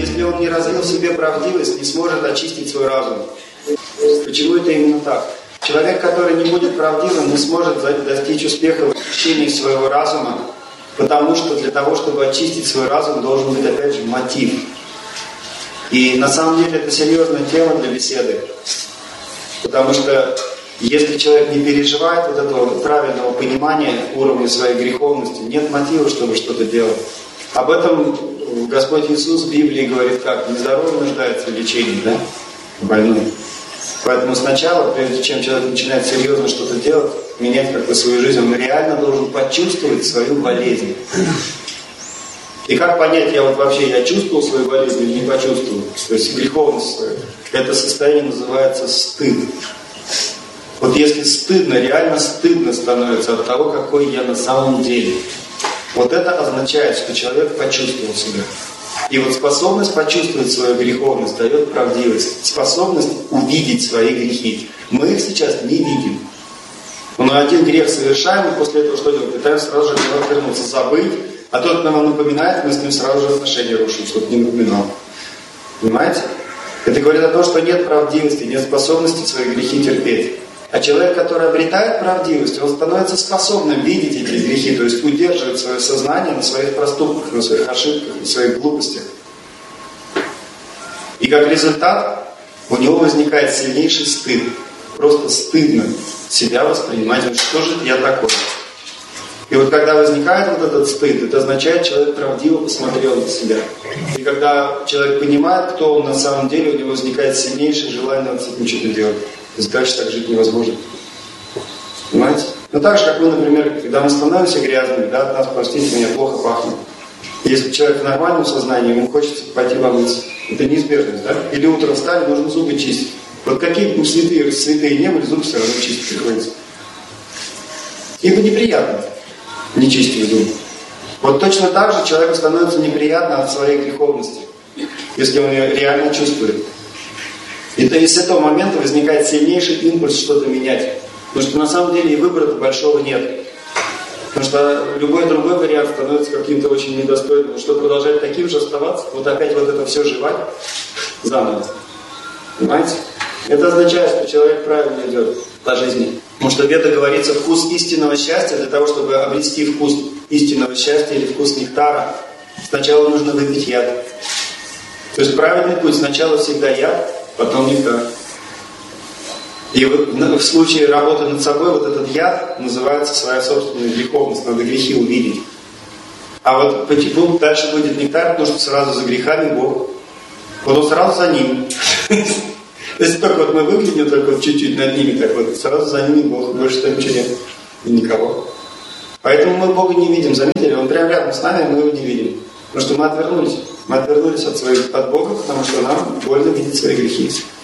если он не развил в себе правдивость, не сможет очистить свой разум. Почему это именно так? Человек, который не будет правдивым, не сможет достичь успеха в очищении своего разума, потому что для того, чтобы очистить свой разум, должен быть, опять же, мотив. И на самом деле это серьезная тема для беседы. Потому что если человек не переживает вот этого правильного понимания уровня своей греховности, нет мотива, чтобы что-то делать. Об этом Господь Иисус в Библии говорит как? Нездоровый нуждается в лечении, да? Больной. Поэтому сначала, прежде чем человек начинает серьезно что-то делать, менять как-то свою жизнь, он реально должен почувствовать свою болезнь. И как понять, я чувствовал свою болезнь или не почувствовал? То есть греховность свою. Это состояние называется стыд. Вот если стыдно, реально стыдно становится от того, какой я на самом деле. Вот это означает, что человек почувствовал себя. И вот способность почувствовать свою греховность дает правдивость. Способность увидеть свои грехи. Мы их сейчас не видим. Но один грех совершаем, и после этого что делаем? Пытаемся сразу же от него отвернуться, забыть. А тот, кто нам напоминает, мы с ним сразу же отношения рушим, чтобы не напоминал. Понимаете? Это говорит о том, что нет правдивости, нет способности свои грехи терпеть. А человек, который обретает правдивость, он становится способным видеть эти грехи, то есть удерживать свое сознание на своих проступках, на своих ошибках, на своих глупостях. И как результат у него возникает сильнейший стыд. Просто стыдно себя воспринимать, что же я такой. И вот когда возникает вот этот стыд, это означает, что человек правдиво посмотрел на себя. И когда человек понимает, кто он на самом деле, у него возникает сильнейшее желание с этим что-то делать. То есть дальше так жить невозможно. Понимаете? Ну так же, как мы, например, когда мы становимся грязными, да, от нас, простите меня, плохо пахнет. Если человек в нормальном сознании, ему хочется пойти помыться. Это неизбежность, да? Или утром встали, нужно зубы чистить. Вот какие бы святые не были, зубы все равно чистить приходится. Ибо неприятно не чистить зубы. Вот точно так же человеку становится неприятно от своей греховности, если он ее реально чувствует. И то есть с этого момента возникает сильнейший импульс что-то менять. Потому что на самом деле и выбора-то большого нет. Потому что любой другой вариант становится каким-то очень недостойным. Что продолжать таким же оставаться, вот опять вот это все жевать заново. Понимаете? Это означает, что человек правильно идет по жизни. Потому что в Ведах говорится вкус истинного счастья. Для того, чтобы обрести вкус истинного счастья или вкус нектара, сначала нужно выпить яд. То есть правильный путь сначала всегда яд, потом нектар. И в случае работы над собой вот этот яд называется своя собственная греховность. Надо грехи увидеть. А вот потихоньку дальше будет нектар, потому что сразу за грехами Бог. Вот он сразу за ним. То есть только вот мы выглядим только вот чуть-чуть над ними, так вот сразу за ними Бог, больше там ничего нет. И никого. Поэтому мы Бога не видим, заметили? Он прямо рядом с нами, мы его не видим. Потому что мы отвернулись. Мы отвернулись от Бога, потому что нам больно видеть свои грехи.